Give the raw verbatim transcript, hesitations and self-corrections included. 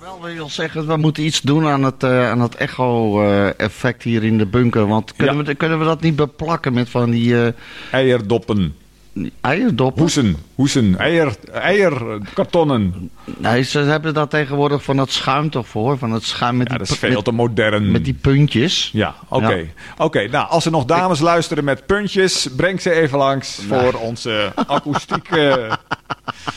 Wel wil zeggen, we moeten iets doen aan het, uh, aan het echo-effect uh, hier in de bunker. Want kunnen, ja. we, kunnen we dat niet beplakken met van die... Uh, Eierdoppen. Eierdoppen? Hoesen, hoesen, eier, eierkartonnen. Nee, ze hebben daar tegenwoordig van dat schuim toch voor? Van het schuim met ja, die dat is veel met, te modern. Met die puntjes. Ja, oké. Okay. Ja. Oké, okay, nou, als er nog dames luisteren met puntjes, breng ze even langs voor nou. onze akoestiek... Uh,